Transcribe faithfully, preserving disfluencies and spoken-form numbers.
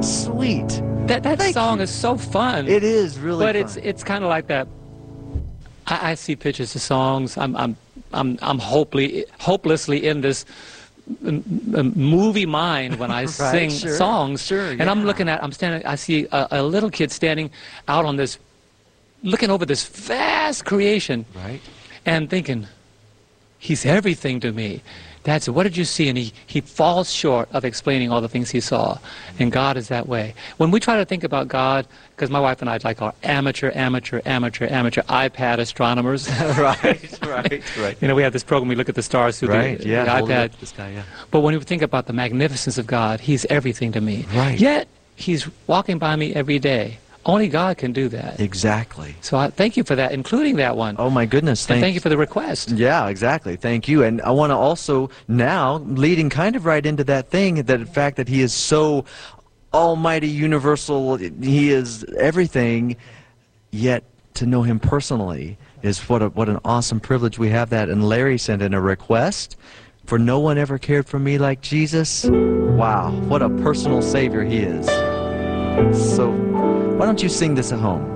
sweet. That that Thank song you. is so fun. It is really But fun. it's it's kind of like that. I, I see pictures of songs. I'm I'm I'm I'm hopefully hopelessly in this m- m- movie mind when I Right, sing sure, songs. sure, And I'm yeah. looking at I'm standing. I see a, a little kid standing out on this, looking over this vast creation, Right. and thinking, he's everything to me. That's it. What did you see? And he, he falls short of explaining all the things he saw. And God is that way. When we try to think about God, because my wife and I like our amateur, amateur, amateur, amateur iPad astronomers. right, right, right. You know, we have this program, we look at the stars through Right, the, yeah. the hold it iPad. up to the sky, yeah. But when you think about the magnificence of God, he's everything to me. Right. Yet, he's walking by me every day. Only God can do that. Exactly. So I thank you for that, including that one. Oh my goodness, and thank, thank you for the request. Yeah, exactly. Thank you. And I want to also now, leading kind of right into that thing, that the fact that he is so almighty, universal, he is everything, yet to know him personally is what a, what an awesome privilege we have that. And Larry sent in a request for no one ever cared for me like Jesus. Wow, what a personal Savior he is. So why don't you sing this at home?